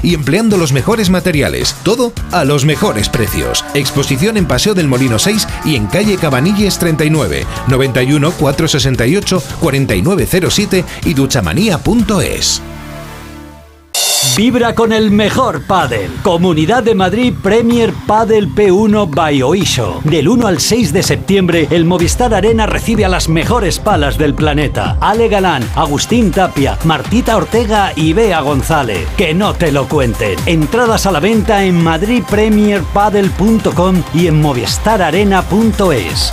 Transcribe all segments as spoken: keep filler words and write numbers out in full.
y empleando los mejores materiales. Todo a los mejores precios. Exposición en Paseo del Molino seis y en calle Cabanilles treinta y nueve, noventa y uno, cuatrocientos sesenta y ocho, cuarenta y nueve cero siete y duchamanía punto es. Vibra con el mejor pádel. Comunidad de Madrid Premier Padel P uno by Oisho. Del uno al seis de septiembre, el Movistar Arena recibe a las mejores palas del planeta. Ale Galán, Agustín Tapia, Martita Ortega y Bea González. Que no te lo cuenten. Entradas a la venta en madrid premier padel punto com y en movistar arena punto es.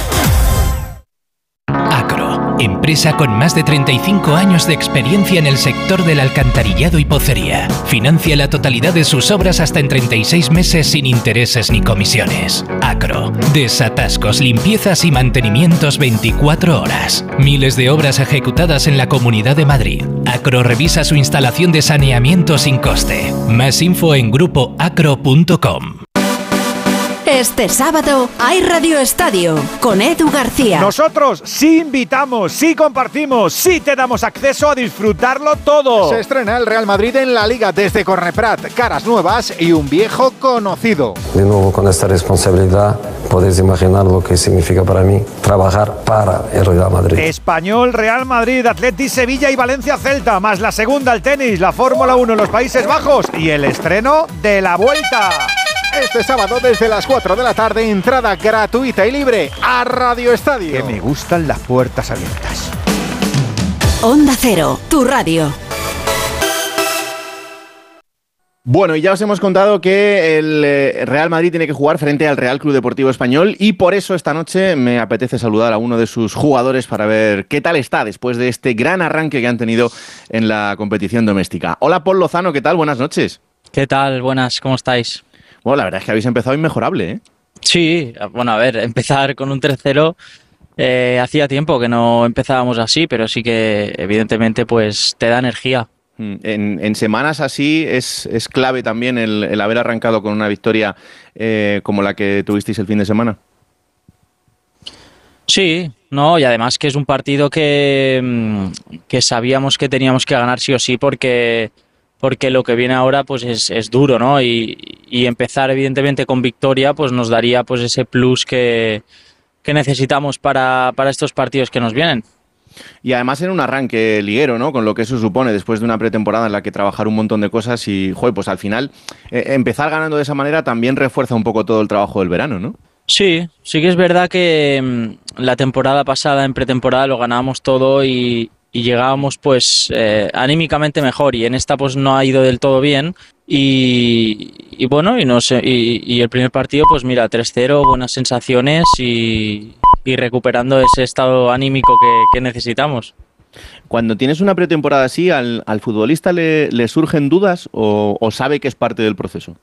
Acro, empresa con más de treinta y cinco años de experiencia en el sector del alcantarillado y pocería. Financia la totalidad de sus obras hasta en treinta y seis meses sin intereses ni comisiones. Acro, desatascos, limpiezas y mantenimientos veinticuatro horas. Miles de obras ejecutadas en la Comunidad de Madrid. Acro revisa su instalación de saneamiento sin coste. Más info en grupo acro punto com. Este sábado hay Radio Estadio con Edu García. Nosotros sí invitamos, sí compartimos, sí te damos acceso a disfrutarlo todo. Se estrena el Real Madrid en la Liga desde Corneprat. Caras nuevas y un viejo conocido. De nuevo con esta responsabilidad, podéis imaginar lo que significa para mí trabajar para el Real Madrid. Español, Real Madrid, Atleti, Sevilla y Valencia Celta, más la segunda el tenis, la Fórmula uno en los Países Bajos y el estreno de La Vuelta. Este sábado desde las cuatro de la tarde, entrada gratuita y libre a Radio Estadio. Que me gustan las puertas abiertas. Onda Cero, tu radio. Bueno, y ya os hemos contado que el Real Madrid tiene que jugar frente al Real Club Deportivo Español y por eso esta noche me apetece saludar a uno de sus jugadores para ver qué tal está después de este gran arranque que han tenido en la competición doméstica. Hola, Paul Lozano, ¿qué tal? Buenas noches. ¿Qué tal? Buenas, ¿cómo estáis? Bueno, la verdad es que habéis empezado inmejorable, ¿eh? Sí, bueno, a ver, empezar con un tres cero eh, hacía tiempo que no empezábamos así, pero sí que evidentemente pues te da energía. En, en semanas así es, es clave también el, el haber arrancado con una victoria eh, como la que tuvisteis el fin de semana. Sí, no, y además que es un partido que, que sabíamos que teníamos que ganar sí o sí porque... porque lo que viene ahora pues es, es duro, ¿no? Y, y empezar evidentemente con victoria pues nos daría pues ese plus que, que necesitamos para, para estos partidos que nos vienen. Y además en un arranque liguero, ¿no? Con lo que eso supone después de una pretemporada en la que trabajar un montón de cosas y, joder, pues al final eh, empezar ganando de esa manera también refuerza un poco todo el trabajo del verano, ¿no? Sí, sí que es verdad que mmm, la temporada pasada en pretemporada lo ganábamos todo y... y llegábamos pues eh, anímicamente mejor y en esta pues no ha ido del todo bien y, y bueno y no sé y, y el primer partido pues mira tres cero, buenas sensaciones y, y recuperando ese estado anímico que, que necesitamos. Cuando tienes una pretemporada así, ¿al, al futbolista le, le surgen dudas o, o sabe que es parte del proceso?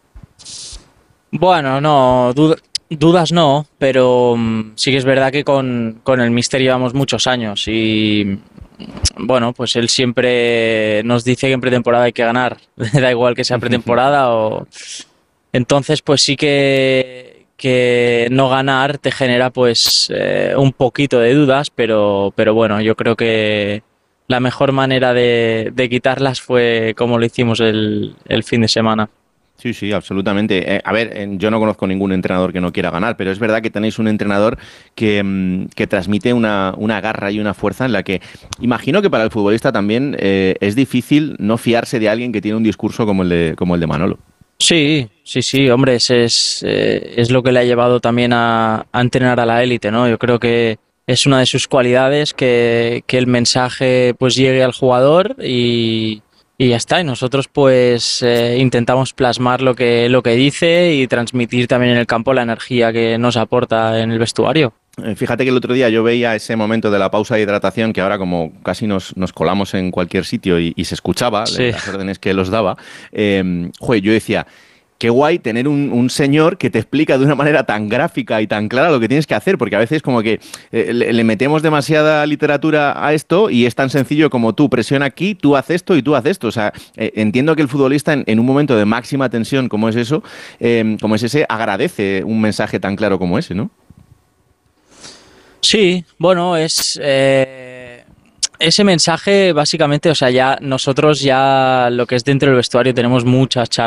Bueno, no, duda, dudas no, pero um, sí que es verdad que con, con el míster llevamos muchos años y bueno, pues él siempre nos dice que en pretemporada hay que ganar, da igual que sea pretemporada o... Entonces pues sí que, que no ganar te genera pues eh, un poquito de dudas, pero, pero bueno, yo creo que la mejor manera de, de quitarlas fue como lo hicimos el, el fin de semana. Sí, sí, absolutamente. Eh, a ver, eh, yo no conozco ningún entrenador que no quiera ganar, pero es verdad que tenéis un entrenador que, mmm, que transmite una, una garra y una fuerza en la que imagino que para el futbolista también eh, es difícil no fiarse de alguien que tiene un discurso como el de, como el de Manolo. Sí, sí, sí, hombre, ese es, eh, es lo que le ha llevado también a, a entrenar a la élite, ¿no? Yo creo que es una de sus cualidades que, que el mensaje pues llegue al jugador y... Y ya está, y nosotros pues eh, intentamos plasmar lo que, lo que dice y transmitir también en el campo la energía que nos aporta en el vestuario. Fíjate que el otro día yo veía ese momento de la pausa de hidratación que ahora como casi nos, nos colamos en cualquier sitio y, y se escuchaba sí. las órdenes que él los daba, eh, joder, yo decía... Qué guay tener un, un señor que te explica de una manera tan gráfica y tan clara lo que tienes que hacer, porque a veces como que eh, le, le metemos demasiada literatura a esto y es tan sencillo como tú presiona aquí, tú haces esto y tú haces esto. O sea, eh, entiendo que el futbolista en, en un momento de máxima tensión como es eso, eh, como es ese, agradece un mensaje tan claro como ese, ¿no? Sí, bueno, es... Eh... Ese mensaje básicamente, o sea, ya nosotros ya lo que es dentro del vestuario tenemos muchas charlas